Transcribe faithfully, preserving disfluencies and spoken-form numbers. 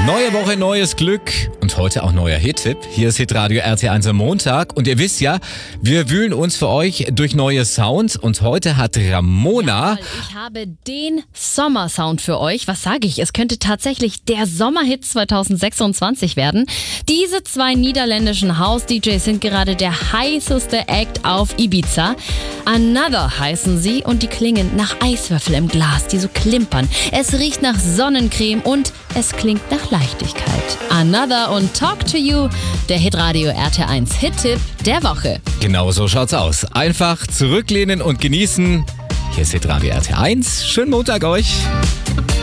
Neue Woche, neues Glück und heute auch neuer Hit-Tipp. Hier ist Hitradio R T eins am Montag und ihr wisst ja, wir wühlen uns für euch durch neue Sounds und heute hat Ramona... Jawohl, ich habe den Sommersound für euch. Was sage ich? Es könnte tatsächlich der Sommerhit zwanzig sechsundzwanzig werden. Diese zwei niederländischen House-D Js sind gerade der heißeste Act auf Ibiza. Another heißen sie und die klingen nach Eiswürfel im Glas, die so klimpern. Es riecht nach Sonnencreme und es klingt nach Leichtigkeit. Another und Talk to You, der Hitradio R T eins Hit-Tipp der Woche. Genau so schaut's aus. Einfach zurücklehnen und genießen. Hier ist Hitradio R T eins. Schönen Montag euch.